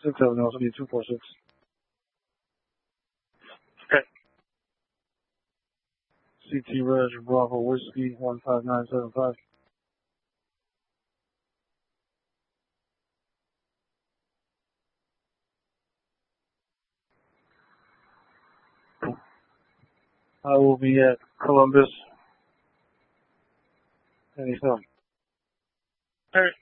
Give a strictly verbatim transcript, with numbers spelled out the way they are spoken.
six seven zero, be two four six. Okay. C T Reg Bravo Whiskey one five nine seven five. I will be at Columbus anytime. All right.